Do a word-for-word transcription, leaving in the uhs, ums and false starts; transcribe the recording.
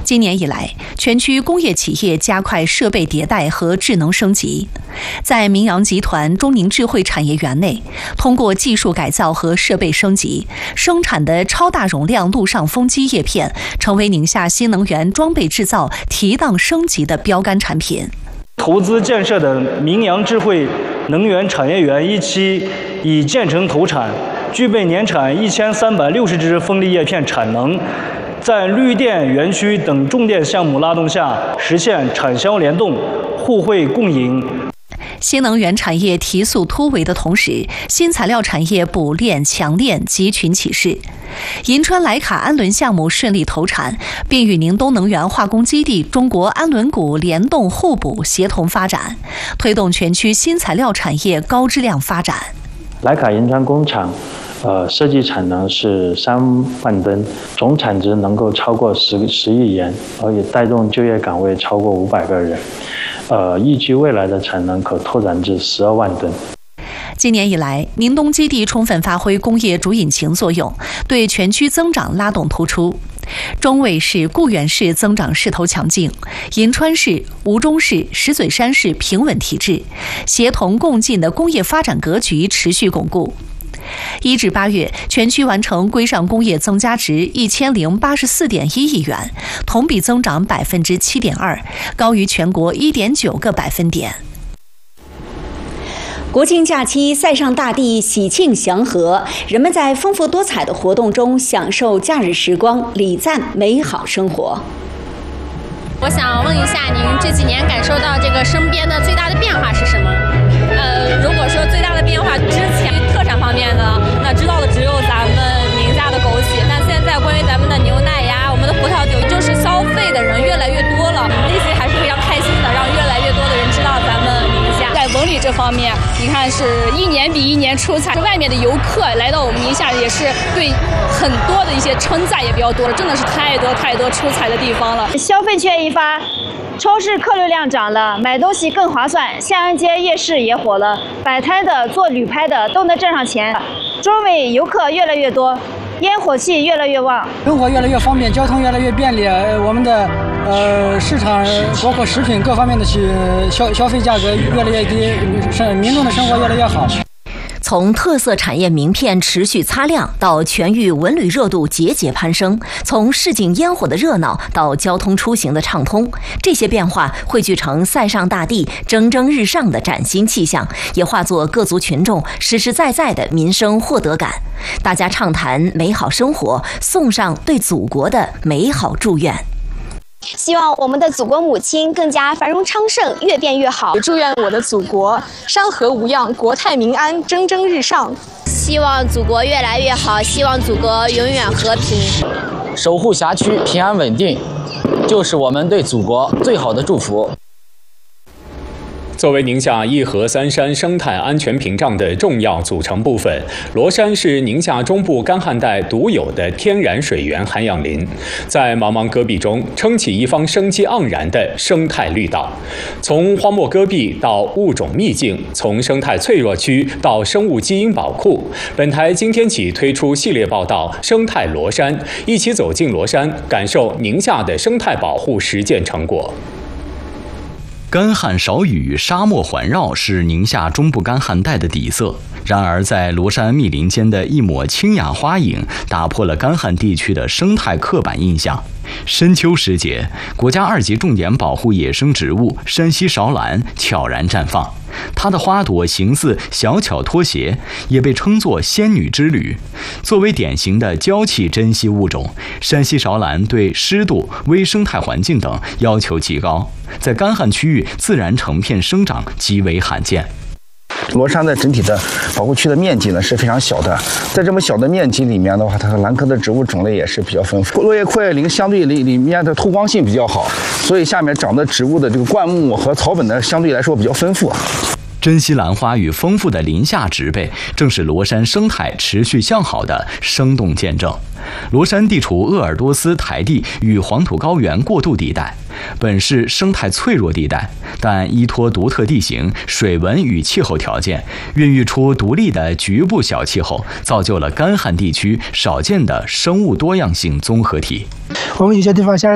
今年以来，全区工业企业加快设备迭代和智能升级。在明阳集团中宁智慧产业园内，通过技术改造和设备升级，生产的超大容量陆上风机叶片成为宁夏新能源装备制造提档升级的标杆产品。 投资建设的明阳智慧能源产业园一期已建成投产，具备年产一千三百六十只风力叶片产能。在绿电园区等重点项目拉动下，实现产销联动、互惠共赢。 新能源产业提速突围的同时，新材料产业补炼强炼集群起势。银川莱卡氨纶项目顺利投产，并与宁东能源化工基地中国氨纶股联动互补协同发展，推动全区新材料产业高质量发展。 莱卡银川工厂呃，设计产能是三万吨，总产值能够超过十十亿元，而且带动就业岗位超过五百个人。呃，预计未来的产能可拓展至十二万吨。 今年以来，宁东基地充分发挥工业主引擎作用，对全区增长拉动突出。中卫市、固原市增长势头强劲，银川市、吴中市、石嘴山市平稳提质，协同共进的工业发展格局持续巩固。一至八月，全区完成规上工业增加值一千零八十四点一亿元，同比增长百分之七点二，高于全国一点九个百分点。 国庆假期，塞上大地喜庆祥和，人们在丰富多彩的活动中享受假日时光，礼赞美好生活。 我想问一下，您这几年感受到这个身边的最大的变化是什么？呃，如果说最大的变化，之前特产方面呢，那知道的只有咱们宁夏的枸杞，但现在关于咱们的牛奶呀、我们的葡萄酒，就是消费的人越来越多了，内心还是非常开心的，让越来越多的人知道咱们宁夏。 在文旅这方面，你看是一年比一年出彩，外面的游客来到我们宁夏也是对很多的一些称赞也比较多了，真的是太多太多出彩的地方了。 消费券一发，超市客流量涨了，买东西更划算，夏安街夜市也火了，摆摊的、做旅拍的都能挣上钱，周围游客越来越多，烟火气越来越旺， 生活越来越方便，交通越来越便利，我们的呃市场包括食品各方面的消消费价格越来越低，民众的生活越来越好。 从特色产业名片持续擦亮到全域文旅热度节节攀升，从市井烟火的热闹到交通出行的畅通，这些变化汇聚成塞上大地蒸蒸日上的崭新气象，也化作各族群众实实在在的民生获得感。大家畅谈美好生活，送上对祖国的美好祝愿。 希望我们的祖国母亲更加繁荣昌盛，越变越好。 祝愿我的祖国山河无恙，国泰民安，蒸蒸日上。 希望祖国越来越好，希望祖国永远和平。 守护辖区平安稳定，就是我们对祖国最好的祝福。 作为宁夏一河三山生态安全屏障的重要组成部分，罗山是宁夏中部干旱带独有的天然水源涵养林，在茫茫戈壁中撑起一方生机盎然的生态绿道。从荒漠戈壁到物种秘境，从生态脆弱区到生物基因宝库，本台今天起推出系列报道《生态罗山》，一起走进罗山，感受宁夏的生态保护实践成果。 干旱少雨，沙漠环绕是宁夏中部干旱带的底色。然而，在罗山密林间的一抹清雅花影，打破了干旱地区的生态刻板印象。深秋时节，国家二级重点保护野生植物山西芍兰悄然绽放，它的花朵形似小巧拖鞋，也被称作仙女之旅。作为典型的娇气珍稀物种，山西芍兰对湿度、微生态环境等要求极高，在干旱区域自然成片生长极为罕见。 罗山的整体的保护区的面积呢是非常小的，在这么小的面积里面的话，它的兰科的植物种类也是比较丰富。落叶阔叶林相对里里面的透光性比较好，所以下面长的植物的这个灌木和草本呢相对来说比较丰富。 珍稀兰花与丰富的林下植被，正是罗山生态持续向好的生动见证。罗山地处鄂尔多斯台地与黄土高原过渡地带，本是生态脆弱地带，但依托独特地形、水文与气候条件，孕育出独立的局部小气候，造就了干旱地区少见的生物多样性综合体。 我们有些地方现在